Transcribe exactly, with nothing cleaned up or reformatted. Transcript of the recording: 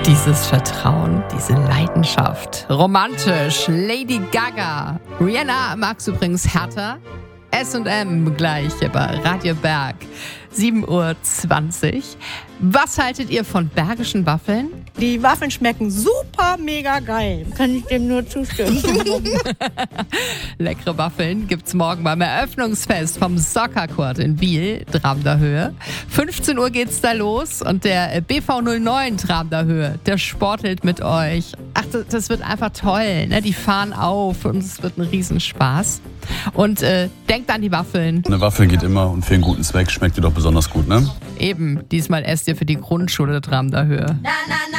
Dieses Vertrauen, diese Leidenschaft. Romantisch. Lady Gaga. Rihanna magst du übrigens härter. S und M gleich bei Radio Berg. sieben Uhr zwanzig. Was haltet ihr von bergischen Waffeln? Die Waffeln schmecken super mega geil. Kann ich dem nur zustimmen. Leckere Waffeln gibt's morgen beim Eröffnungsfest vom Soccer Court in Biel, Dramder Höhe. fünfzehn Uhr geht's da los und der B V null neun Dramder Höhe, der sportelt mit euch. Ach, das, das wird einfach toll, ne? Die fahren auf und es wird ein Riesenspaß. Und äh, denkt an die Waffeln. Eine Waffel geht immer und für einen guten Zweck schmeckt die doch besonders gut, ne? Eben, diesmal esst ihr für die Grundschule Dramder Höhe. Na, na, na.